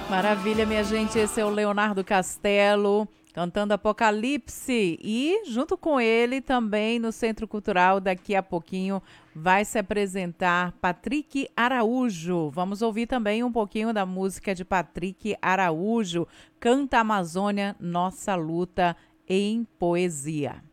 Maravilha, minha gente. Esse é o Leonardo Castelo cantando Apocalipse. E junto com ele também no Centro Cultural, daqui a pouquinho, vai se apresentar Patrick Araújo. Vamos ouvir também um pouquinho da música de Patrick Araújo. Canta Amazônia, nossa luta em poesia.